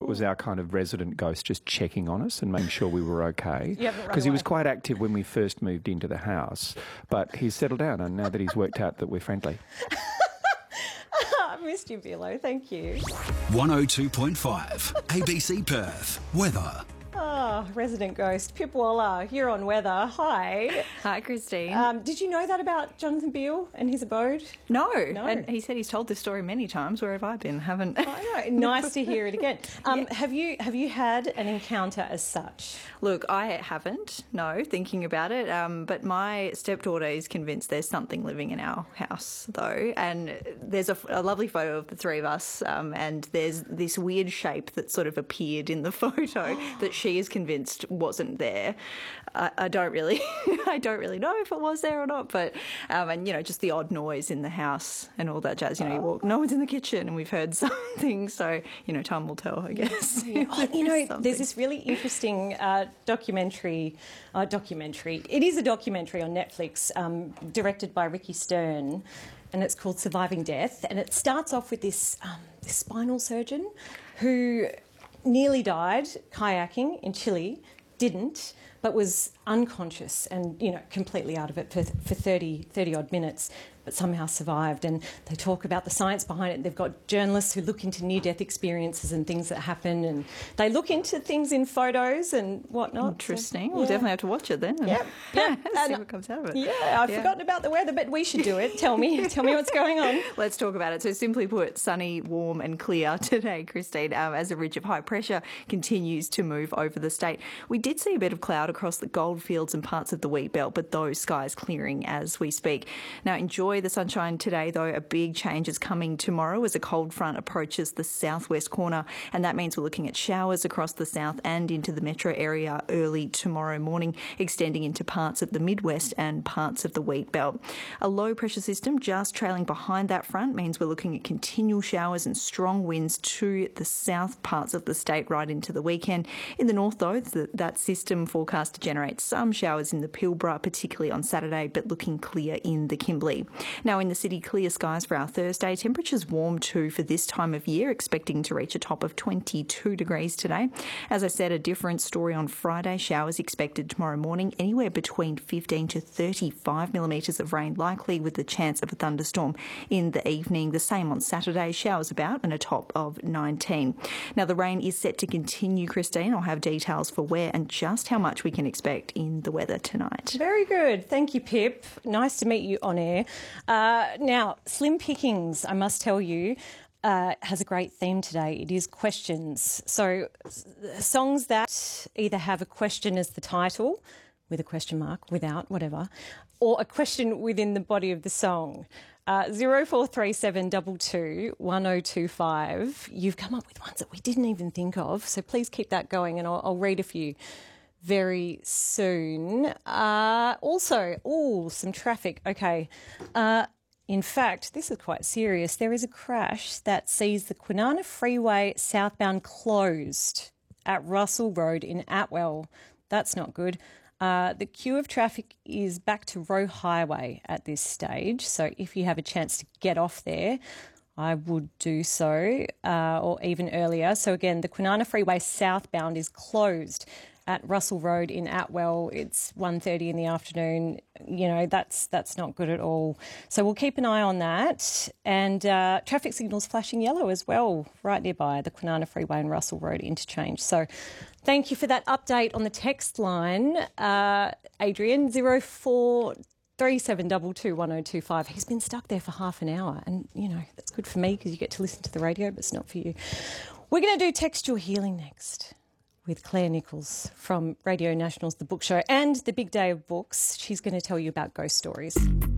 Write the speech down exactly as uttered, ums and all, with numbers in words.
It was our kind of resident ghost just checking on us and making sure we were okay. Because he was quite active when we first moved into the house, but he's settled down and now that he's worked out that we're friendly. I missed you, Bilo. Thank you. one oh two point five A B C Perth. Weather. Oh, resident ghost. Pip Waller, you're on weather. Hi. Hi, Christine. Um, did you know that about Jonathan Beale and his abode? No. No. And he said he's told this story many times. Where have I been? Haven't. I know. Nice to hear it again. Um, yeah. Have you have you had an encounter as such? Look, I haven't, no, thinking about it. Um, but my stepdaughter is convinced there's something living in our house, though. And there's a, a lovely photo of the three of us, um, and there's this weird shape that sort of appeared in the photo that she is convinced wasn't there. I, I don't really, I don't really know if it was there or not. But um, and you know, just the odd noise in the house and all that jazz. You know, you walk, no one's in the kitchen, and we've heard something. So you know, time will tell, I guess. Yeah. Oh, you know, something. There's this really interesting uh, documentary. Uh, documentary. It is a documentary on Netflix, um, directed by Ricky Stern, and it's called Surviving Death. And it starts off with this um, this spinal surgeon who nearly died kayaking in Chile, didn't, but was unconscious and, you know, completely out of it for, for thirty, thirty odd minutes, but somehow survived. And they talk about the science behind it. They've got journalists who look into near-death experiences and things that happen, and they look into things in photos and whatnot. Interesting. So, we'll yeah. definitely have to watch it then. Yeah. yeah. See what comes out of it. Yeah, I've yeah. forgotten about the weather, but we should do it. Tell me. Tell me what's going on. Let's talk about it. So simply put, sunny, warm and clear today, Christine, um, as a ridge of high pressure continues to move over the state. We did see a bit of cloud across the goldfields and parts of the wheat belt, but those skies clearing as we speak. Now, enjoy the sunshine today, though. A big change is coming tomorrow as a cold front approaches the southwest corner, and that means we're looking at showers across the south and into the metro area early tomorrow morning, extending into parts of the Midwest and parts of the wheat belt. A low pressure system just trailing behind that front means we're looking at continual showers and strong winds to the south parts of the state right into the weekend. In the north, though, that system forecast to generate some showers in the Pilbara, particularly on Saturday, but looking clear in the Kimberley. Now, in the city, clear skies for our Thursday. Temperatures warm too for this time of year, expecting to reach a top of twenty-two degrees today. As I said, a different story on Friday. Showers expected tomorrow morning, anywhere between fifteen to thirty-five millimetres of rain likely, with the chance of a thunderstorm in the evening. The same on Saturday, showers about and a top of nineteen. Now, the rain is set to continue, Christine. I'll have details for where and just how much we can expect in the weather tonight. Very good. Thank you, Pip. Nice to meet you on air. Uh, now, Slim Pickings, I must tell you, uh, has a great theme today. It is questions. So songs that either have a question as the title, with a question mark, without, whatever, or a question within the body of the song. Uh, zero four three seven two two one oh two five. You've come up with ones that we didn't even think of, so please keep that going, and I'll, I'll read a few very soon. Uh, also, oh, some traffic. Okay. Uh, in fact, this is quite serious. There is a crash that sees the Kwinana Freeway southbound closed at Russell Road in Atwell. That's not good. Uh, the queue of traffic is back to Roe Highway at this stage. So if you have a chance to get off there, I would do so, uh, or even earlier. So again, the Kwinana Freeway southbound is closed at Russell Road in Atwell. It's one thirty in the afternoon. You know, that's that's not good at all. So we'll keep an eye on that. And uh, traffic signals flashing yellow as well, right nearby the Kwinana Freeway and Russell Road interchange. So thank you for that update on the text line, uh, Adrian, zero four three seven two two one oh two five. He's been stuck there for half an hour, and, you know, that's good for me because you get to listen to the radio, but it's not for you. We're going to do Textual Healing next with Claire Nichols from Radio National's The Book Show and the Big Day of Books. She's going to tell you about ghost stories.